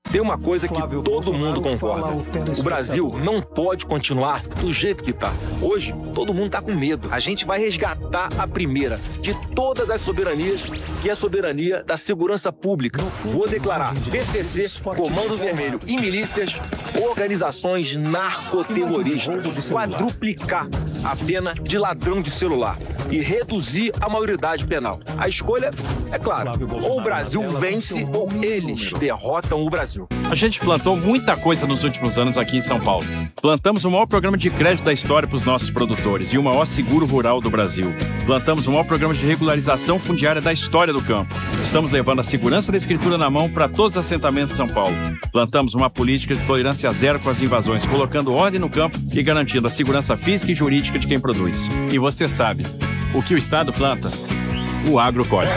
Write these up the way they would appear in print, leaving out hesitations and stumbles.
Tem uma coisa que todo mundo concorda. O Brasil não pode continuar do jeito que está. Hoje, todo mundo está com medo. A gente vai resgatar a primeira de todas as soberanias, que é a soberania da segurança pública. Vou declarar PCC, Comando Vermelho e milícias, organizações narcoterroristas. Quadruplicar a pena de ladrão de celular e reduzir a maioridade penal. A escolha é clara. Ou o Brasil vence ou eles derrotam o Brasil. A gente plantou muita coisa nos últimos anos aqui em São Paulo. Plantamos o maior programa de crédito da história para os nossos produtores e o maior seguro rural do Brasil. Plantamos o maior programa de regularização fundiária da história do campo. Estamos levando a segurança da escritura na mão para todos os assentamentos de São Paulo. Plantamos uma política de tolerância zero com as invasões, colocando ordem no campo e garantindo a segurança física e jurídica de quem produz. E você sabe, o que o Estado planta, o agro colhe.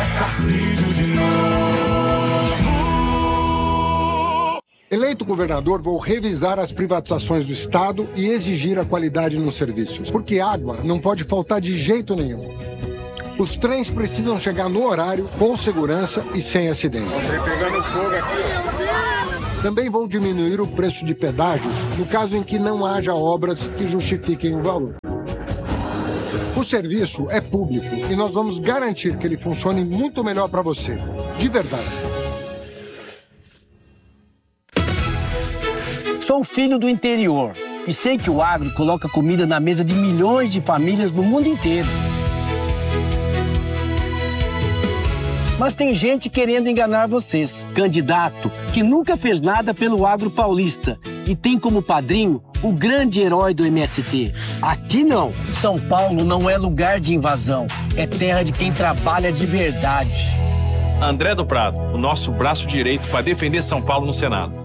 Eleito governador, vou revisar as privatizações do Estado e exigir a qualidade nos serviços. Porque água não pode faltar de jeito nenhum. Os trens precisam chegar no horário, com segurança e sem acidentes. Pegando fogo aqui. Também vou diminuir o preço de pedágios no caso em que não haja obras que justifiquem o valor. O serviço é público e nós vamos garantir que ele funcione muito melhor para você. De verdade. Sou filho do interior e sei que o agro coloca comida na mesa de milhões de famílias no mundo inteiro. Mas tem gente querendo enganar vocês. Candidato que nunca fez nada pelo agro paulista e tem como padrinho o grande herói do MST. Aqui não. São Paulo não é lugar de invasão. É terra de quem trabalha de verdade. André do Prado, o nosso braço direito para defender São Paulo no Senado.